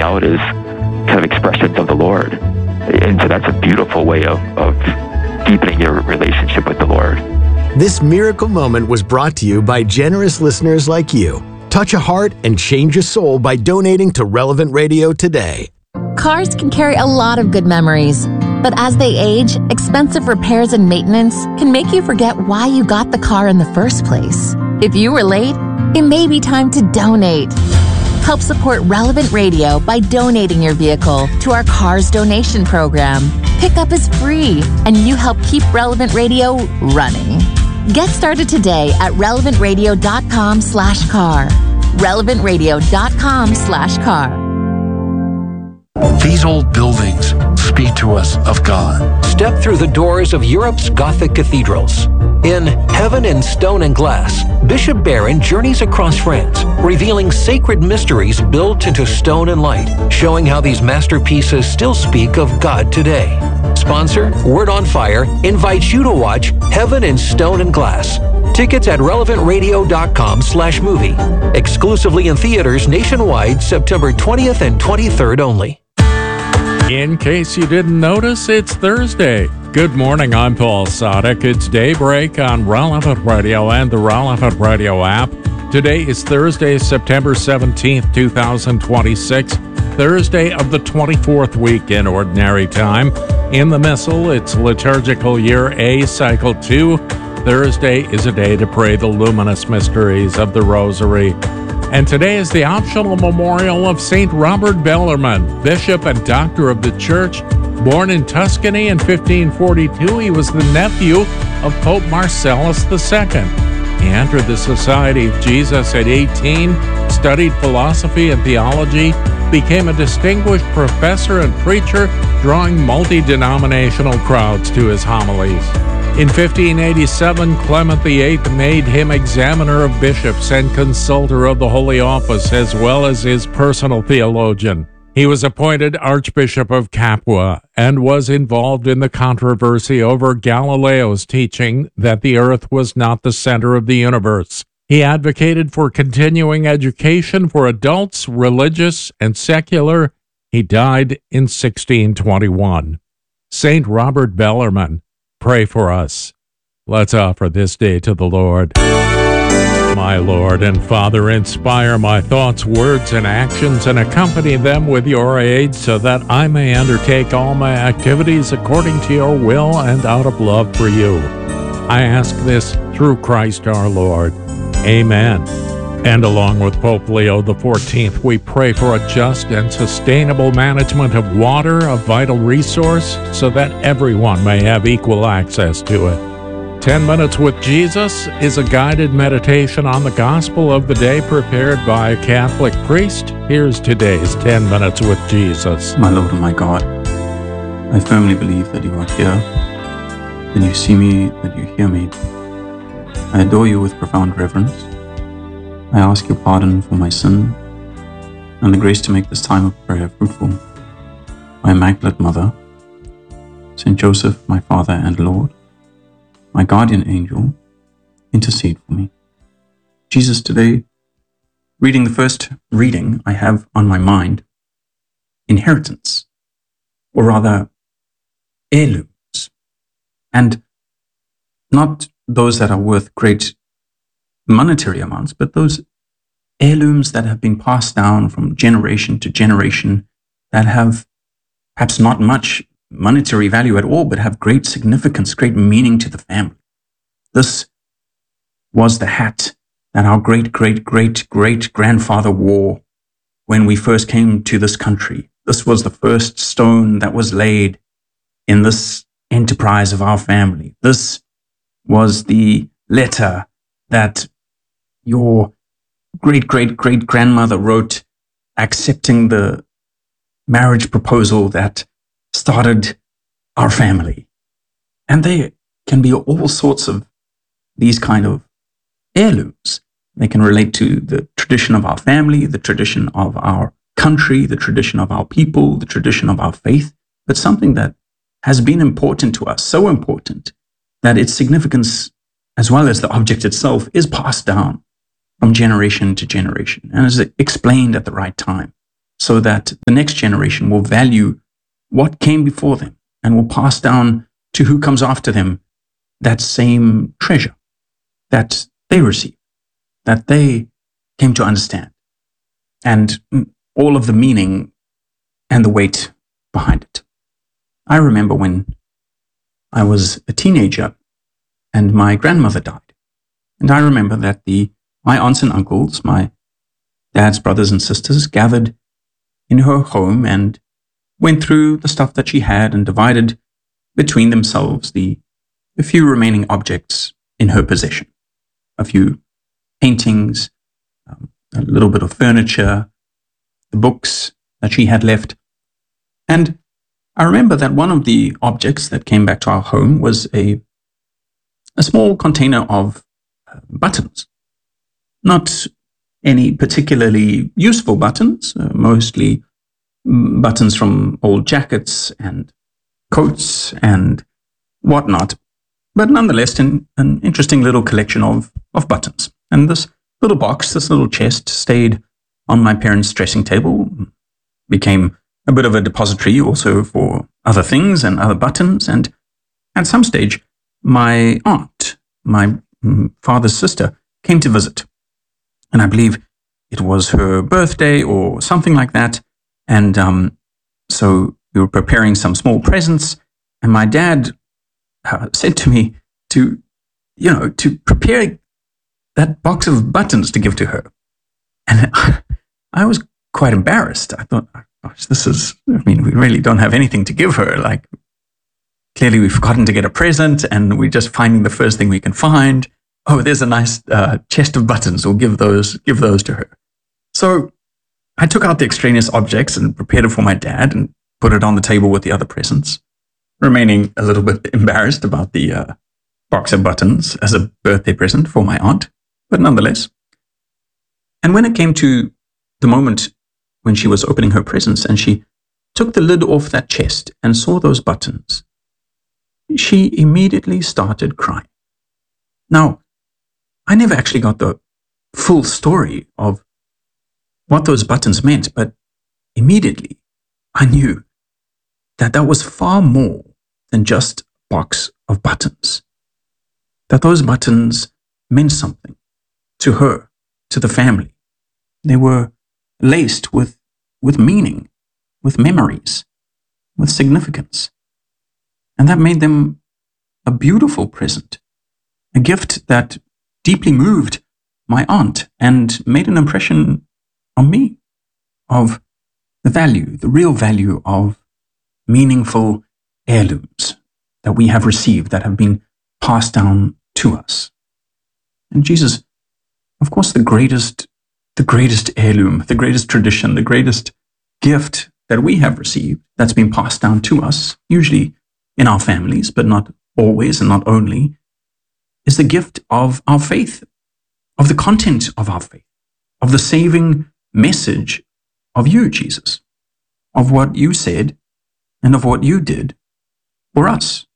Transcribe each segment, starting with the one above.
out as kind of expressions of the Lord. And so that's a beautiful way of deepening your relationship with the Lord. This miracle moment was brought to you by generous listeners like you. Touch a heart and change a soul by donating to Relevant Radio today. Cars can carry a lot of good memories, but as they age, expensive repairs and maintenance can make you forget why you got the car in the first place. If you were late, it may be time to donate. Help support Relevant Radio by donating your vehicle to our Cars Donation Program. Pickup is free, and you help keep Relevant Radio running. Get started today at relevantradio.com/car. relevantradio.com/car. These old buildings speak to us of God. Step through the doors of Europe's Gothic cathedrals. In Heaven in Stone and Glass, Bishop Barron journeys across France, revealing sacred mysteries built into stone and light, showing how these masterpieces still speak of God today. Sponsor, Word on Fire, invites you to watch Heaven in Stone and Glass. Tickets at relevantradio.com/movie. Exclusively in theaters nationwide, September 20th and 23rd only. In case you didn't notice, it's Thursday. Good morning, I'm Paul Sadek. It's Daybreak on Relevant Radio and the Relevant Radio app. Today is Thursday, September 17th, 2026, Thursday of the 24th week in Ordinary Time. In the Missal, it's Liturgical Year A, Cycle 2. Thursday is a day to pray the luminous mysteries of the Rosary. And today is the optional memorial of St. Robert Bellarmine, Bishop and Doctor of the Church. Born in Tuscany in 1542, he was the nephew of Pope Marcellus II. He entered the Society of Jesus at 18, studied philosophy and theology, became a distinguished professor and preacher, drawing multi-denominational crowds to his homilies. In 1587, Clement VIII made him examiner of bishops and consultor of the Holy Office, as well as his personal theologian. He was appointed Archbishop of Capua and was involved in the controversy over Galileo's teaching that the earth was not the center of the universe. He advocated for continuing education for adults, religious and secular. He died in 1621. St. Robert Bellarmine, pray for us. Let's offer this day to the Lord. My Lord and Father, inspire my thoughts, words, and actions, and accompany them with your aid, so that I may undertake all my activities according to your will and out of love for you. I ask this through Christ our Lord. Amen. And along with Pope Leo XIV, we pray for a just and sustainable management of water, a vital resource, so that everyone may have equal access to it. 10 Minutes with Jesus is a guided meditation on the gospel of the day prepared by a Catholic priest. Here's today's 10 Minutes with Jesus. My Lord and my God, I firmly believe that you are here, that you see me, that you hear me. I adore you with profound reverence. I ask your pardon for my sin and the grace to make this time of prayer fruitful. My Immaculate Mother, Saint Joseph, my Father and Lord, my guardian angel, intercede for me. Jesus, today, reading the first reading I have on my mind, inheritance, or rather heirlooms, and not those that are worth great monetary amounts, but those heirlooms that have been passed down from generation to generation, that have perhaps not much monetary value at all, but have great significance, great meaning to the family. This was the hat that our great-great-great-great-grandfather wore when we first came to this country. This was the first stone that was laid in this enterprise of our family. This was the letter that your great-great-great-grandmother wrote accepting the marriage proposal that started our family. And there can be all sorts of these kind of heirlooms. They can relate to the tradition of our family, the tradition of our country, the tradition of our people, the tradition of our faith, but something that has been important to us, so important that its significance, as well as the object itself, is passed down from generation to generation and is explained at the right time. so that the next generation will value what came before them and will pass down to who comes after them that same treasure that they received, that they came to understand, and all of the meaning and the weight behind it. I remember when I was a teenager and my grandmother died. And I remember that my aunts and uncles, my dad's brothers and sisters, gathered in her home and went through the stuff that she had and divided between themselves the few remaining objects in her possession. A few paintings, a little bit of furniture, the books that she had left. And I remember that one of the objects that came back to our home was a small container of buttons. Not any particularly useful buttons, mostly buttons from old jackets and coats and whatnot, but nonetheless an interesting little collection of buttons. And this little box, this little chest, stayed on my parents' dressing table, became a bit of a depository also for other things and other buttons. And at some stage, my aunt, my father's sister, came to visit. And I believe it was her birthday or something like that. And so we were preparing some small presents. And my dad said to me to prepare that box of buttons to give to her. And I was quite embarrassed. I thought, gosh, we really don't have anything to give her. Like, clearly we've forgotten to get a present and we're just finding the first thing we can find. Oh, there's a nice chest of buttons. We'll give those to her. So I took out the extraneous objects and prepared it for my dad and put it on the table with the other presents, remaining a little bit embarrassed about the box of buttons as a birthday present for my aunt, but nonetheless. And when it came to the moment when she was opening her presents and she took the lid off that chest and saw those buttons, she immediately started crying. Now, I never actually got the full story of what those buttons meant, but immediately I knew that was far more than just a box of buttons. That those buttons meant something to her, to the family. They were laced with meaning, with memories, with significance. And that made them a beautiful present, a gift that deeply moved my aunt and made an impression on me of the value, the real value of meaningful heirlooms that we have received, that have been passed down to us. And Jesus, of course, the greatest heirloom, the greatest tradition, the greatest gift that we have received that's been passed down to us, usually in our families, but not always and not only, is the gift of our faith, of the content of our faith, of the saving message of you, Jesus, of what you said and of what you did for us.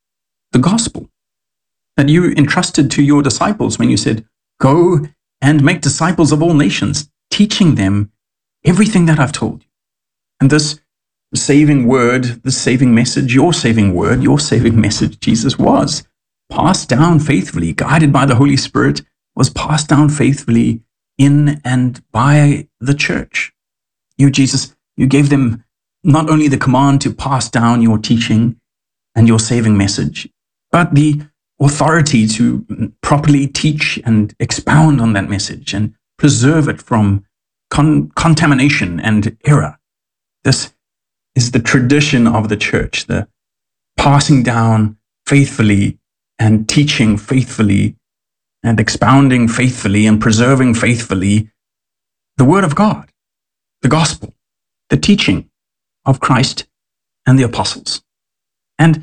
The gospel that you entrusted to your disciples when you said, "Go and make disciples of all nations, teaching them everything that I've told you." And this saving word, the saving message, your saving word, your saving message, Jesus, was passed down faithfully, guided by the Holy Spirit, was passed down faithfully in and by the church. You, Jesus, you gave them not only the command to pass down your teaching and your saving message, but the authority to properly teach and expound on that message and preserve it from contamination and error. This is the tradition of the church, the passing down faithfully and teaching faithfully and expounding faithfully and preserving faithfully the Word of God, the gospel, the teaching of Christ and the apostles. And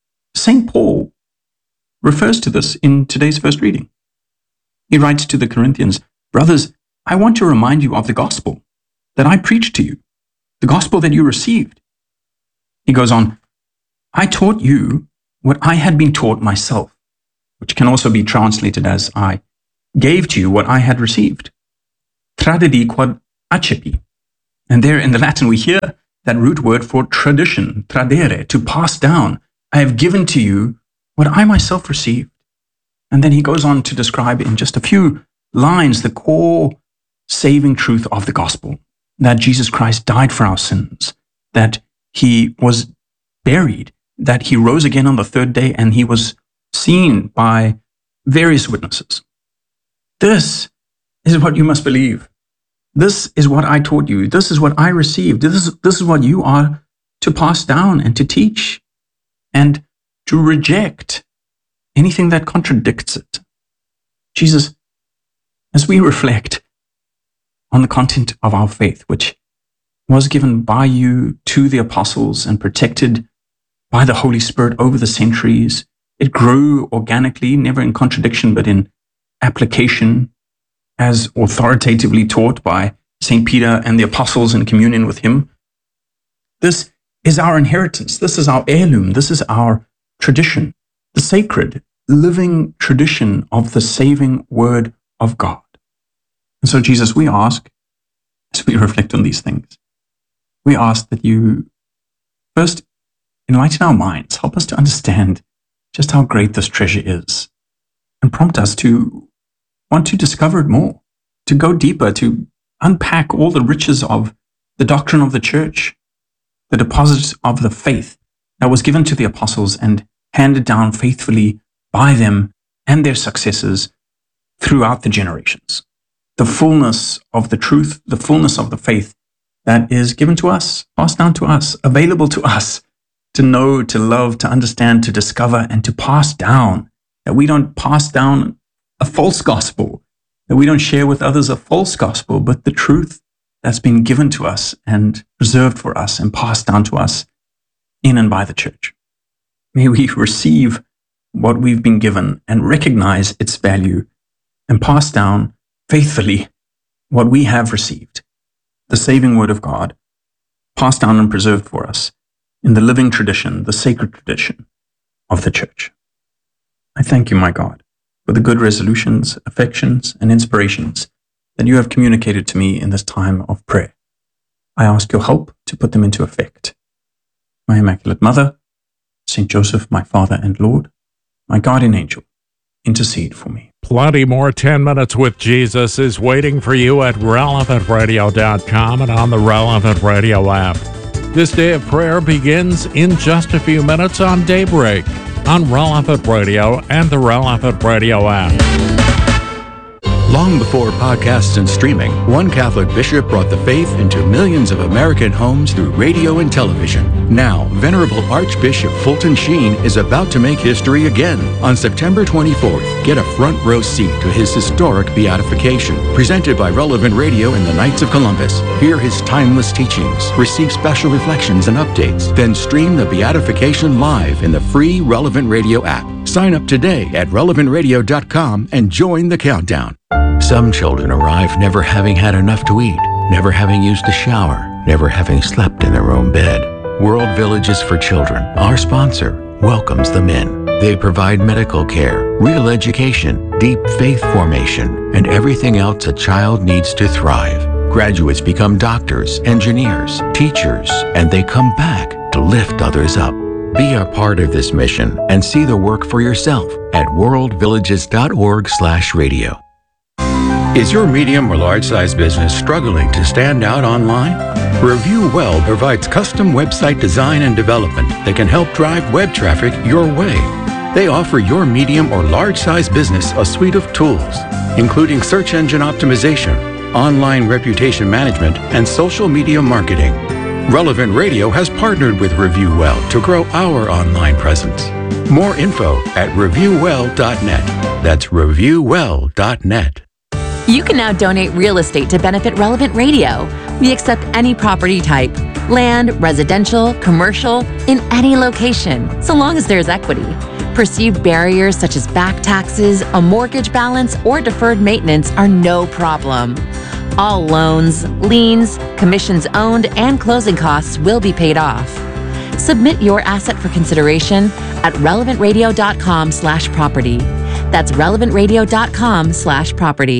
St. Paul refers to this in today's first reading. He writes to the Corinthians, "Brothers, I want to remind you of the gospel that I preached to you, the gospel that you received." He goes on, "I taught you what I had been taught myself," which can also be translated as, "I gave to you what I had received." Tradidi quod accipi. And there in the Latin, we hear that root word for tradition, tradere, to pass down. I have given to you what I myself received. And then he goes on to describe in just a few lines the core saving truth of the gospel, that Jesus Christ died for our sins, that he was buried, that he rose again on the third day, and he was seen by various witnesses. This is what you must believe. This is what I taught you. This is what I received. This is what you are to pass down and to teach and to reject anything that contradicts it. Jesus, as we reflect on the content of our faith, which was given by you to the apostles and protected by the Holy Spirit over the centuries, it grew organically, never in contradiction, but in application, as authoritatively taught by St. Peter and the apostles in communion with him. This is our inheritance. This is our heirloom. This is our tradition, the sacred, living tradition of the saving word of God. And so, Jesus, we ask, as we reflect on these things, we ask that you first enlighten our minds, help us to understand just how great this treasure is, and prompt us to want to discover it more, to go deeper, to unpack all the riches of the doctrine of the church, the deposits of the faith that was given to the apostles and handed down faithfully by them and their successors throughout the generations. The fullness of the truth, the fullness of the faith that is given to us, passed down to us, available to us to know, to love, to understand, to discover, and to pass down. That we don't pass down a false gospel, that we don't share with others a false gospel, but the truth that's been given to us and preserved for us and passed down to us in and by the church. May we receive what we've been given and recognize its value and pass down faithfully what we have received, the saving word of God, passed down and preserved for us in the living tradition, the sacred tradition of the church. I thank you, my God, for the good resolutions, affections, and inspirations that you have communicated to me in this time of prayer. I ask your help to put them into effect. My Immaculate Mother, Saint Joseph, my Father and Lord, my guardian angel, intercede for me. Plenty more 10 Minutes with Jesus is waiting for you at relevantradio.com and on the Relevant Radio app. This day of prayer begins in just a few minutes on Daybreak on Relevant Radio and the Relevant Radio app. Long before podcasts and streaming, one Catholic bishop brought the faith into millions of American homes through radio and television. Now, Venerable Archbishop Fulton Sheen is about to make history again. On September 24th, get a front row seat to his historic beatification, presented by Relevant Radio and the Knights of Columbus. Hear his timeless teachings, receive special reflections and updates, then stream the beatification live in the free Relevant Radio app. Sign up today at relevantradio.com and join the countdown. Some children arrive never having had enough to eat, never having used a shower, never having slept in their own bed. World Villages for Children, our sponsor, welcomes them in. They provide medical care, real education, deep faith formation, and everything else a child needs to thrive. Graduates become doctors, engineers, teachers, and they come back to lift others up. Be a part of this mission and see the work for yourself at worldvillages.org/radio. Is your medium or large-size business struggling to stand out online? Review Well provides custom website design and development that can help drive web traffic your way. They offer your medium or large-size business a suite of tools, including search engine optimization, online reputation management, and social media marketing. Relevant Radio has partnered with Review Well to grow our online presence. More info at reviewwell.net. That's reviewwell.net. You can now donate real estate to benefit Relevant Radio. We accept any property type, land, residential, commercial, in any location, so long as there's equity. Perceived barriers such as back taxes, a mortgage balance, or deferred maintenance are no problem. All loans, liens, commissions owned, and closing costs will be paid off. Submit your asset for consideration at relevantradio.com/property. That's relevantradio.com/property.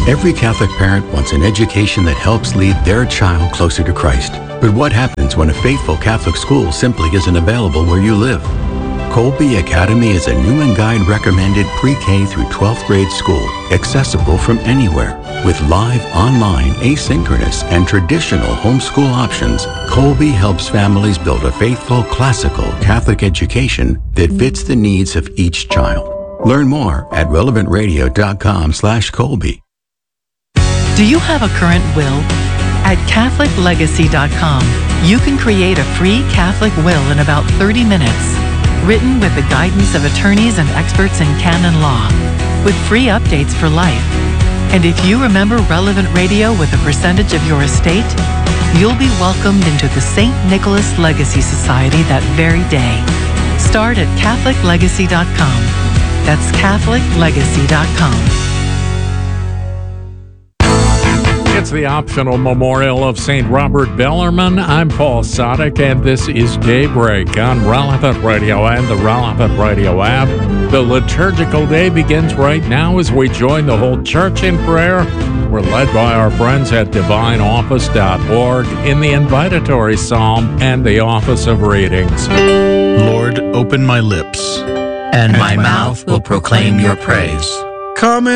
Every Catholic parent wants an education that helps lead their child closer to Christ. But what happens when a faithful Catholic school simply isn't available where you live? Colby Academy is a Newman Guide recommended pre-K through 12th grade school, accessible from anywhere. With live, online, asynchronous, and traditional homeschool options, Colby helps families build a faithful, classical Catholic education that fits the needs of each child. Learn more at relevantradio.com/Colby. Do you have a current will? At CatholicLegacy.com, you can create a free Catholic will in about 30 minutes, written with the guidance of attorneys and experts in canon law, with free updates for life. And if you remember Relevant Radio with a percentage of your estate, you'll be welcomed into the St. Nicholas Legacy Society that very day. Start at CatholicLegacy.com. That's CatholicLegacy.com. It's the optional memorial of St. Robert Bellarmine. I'm Paul Sadek, and this is Daybreak on Relevant Radio and the Relevant Radio app. The liturgical day begins right now as we join the whole church in prayer. We're led by our friends at divineoffice.org in the invitatory psalm and the office of readings. Lord, open my lips, and my mouth will proclaim your praise. Come